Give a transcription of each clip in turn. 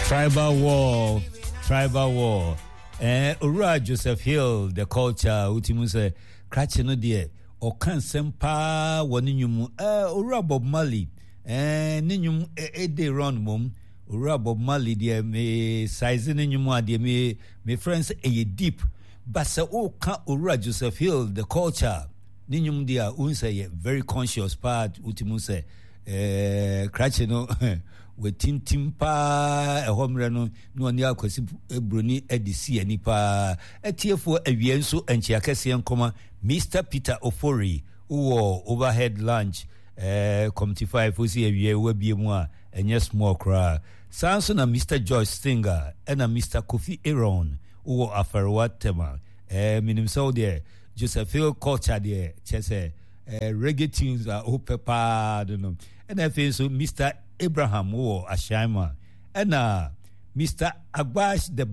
Tribal war. Ura Joseph Hill, the culture, Utimu say, Cratchino dear, or can sempa waninum, Ura Bob Marley, Ninum de round mum, Ura Bob Marley, dear, me sizing in you, dear, me friends, a deep, but so can Ura Joseph Hill, the culture, Ninum dear, unsa, very conscious part, Utimu say, Cratchino. We timpa a homre no ani akwasi broni edisi ani pa etiefo awien so anchiakese enkoma Mr. Peter Ofori wo overhead lunch committee 5 osi awie wa biemu a enye small cra sanso na Mr. Joyce Stinger na Mr. Kofi Aaron wo afarwa tema minim so there Josephine culture there chese reggae tunes are opepa no and I feel so Mr. Abraham wo Ashima and Mr. Agbash the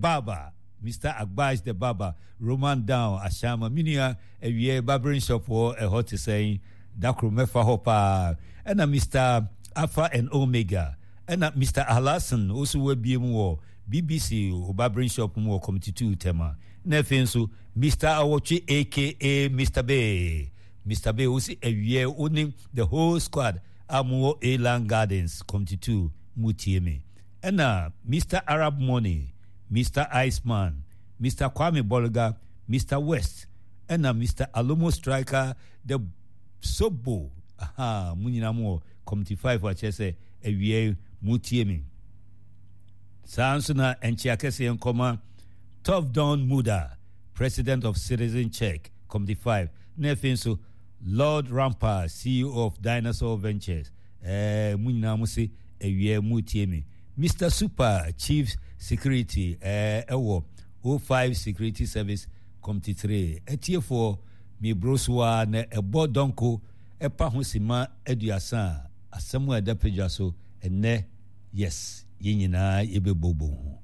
Barber Roman down Ashama minia a year barbering shop or a hot saying Dakro Mefa Hopa and Mr. Alpha and Omega and Mr. Alasan also will be more BBC or barbering shop more committee 2 tema Nefenso Mr. Awochi aka Mr. Bay also a year owning the whole squad Amuo Elan Gardens, Committee 2, Mutieme. And Mr. Arab Money, Mr. Iceman, Mr. Kwame Bolga, Mr. West, and Mr. Alomo Striker, the Sobo, Muninamo, Committee 5, which I say, a Mutieme. Sansuna and Chiakese and Koma, Tough Don Muda, President of Citizen Check, Committee 5, Nefinso. Lord Rampa, CEO of Dinosaur Ventures, Muninamusi, Mutiemi. Mr. Super, Chief Security, 05 Security Service, Committee 3. Etiefo, mi broswa ne Bodonko, Pahusima, Eduasa, Asamu Edapejaso, and ne, yes, Yinina, Yebe Bobo.